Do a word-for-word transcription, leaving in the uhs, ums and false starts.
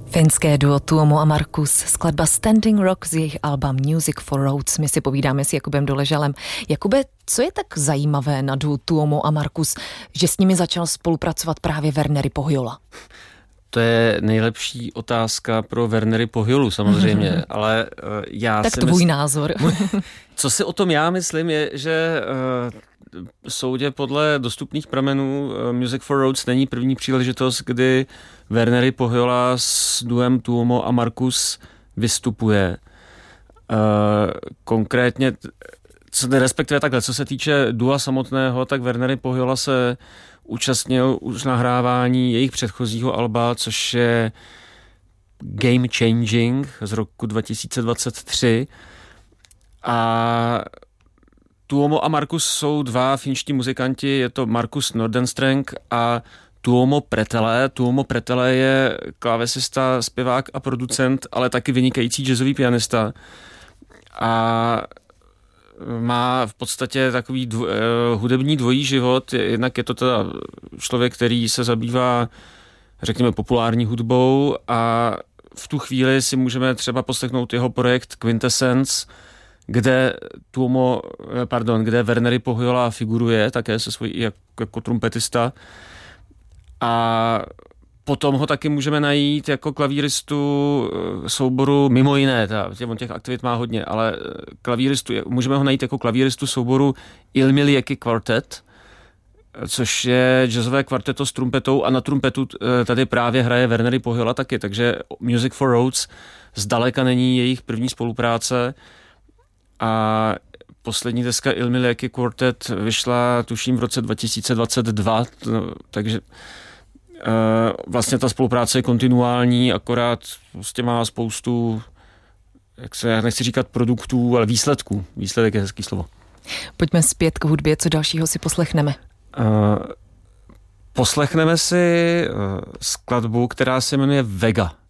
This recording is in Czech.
Finské duo Tuomo a Markus, skladba Standing Rock z jejich alba Music for Roads. My si povídáme s Jakubem Doležalem. Jakube, co je tak zajímavé na duo Tuomo a Markus, že s nimi začal spolupracovat právě Wernery Pohjola? To je nejlepší otázka pro Wernery Pohjolu samozřejmě, ale uh, já tak si tvůj mysl... názor. Co si o tom já myslím je, že uh, soudě podle dostupných pramenů uh, Music for Roads není první příležitost, kdy Wernery Pohjola s duem Tuomo a Markus vystupuje. Uh, konkrétně, co, respektive takhle, co se týče dua samotného, tak Wernery Pohjola se účastnil už nahrávání jejich předchozího alba, což je Game Changing z roku dva tisíce dvacet tři. A Tuomo a Markus jsou dva finští muzikanti, je to Markus Nordenstreng a Tuomo Pretele. Tuomo Pretele je klávesista, zpěvák a producent, ale taky vynikající jazzový pianista. A má v podstatě takový dvo, uh, hudební dvojí život. Jednak je to teda člověk, který se zabývá, řekněme, populární hudbou a v tu chvíli si můžeme třeba poslechnout jeho projekt Quintessence, kde Tuomo, pardon, kde Wernery Pohjola figuruje také se svojí jako, jako trumpetista. A potom ho taky můžeme najít jako klavíristu souboru, mimo jiné, ta, on těch aktivit má hodně, ale klavíristu, můžeme ho najít jako klavíristu souboru Ilmilijäki Quartet, což je jazzové kvarteto s trumpetou a na trumpetu tady právě hraje Wernery Pohjola taky, takže Music for Roads zdaleka není jejich první spolupráce a poslední deska Ilmilijäki Quartet vyšla tuším v roce dva tisíce dvacet dva, takže Uh, vlastně ta spolupráce je kontinuální, akorát prostě má spoustu, jak se, já nechci říkat produktů, ale výsledků. Výsledek je hezký slovo. Pojďme zpět k hudbě, co dalšího si poslechneme? Uh, poslechneme si uh, skladbu, která se jmenuje Vega.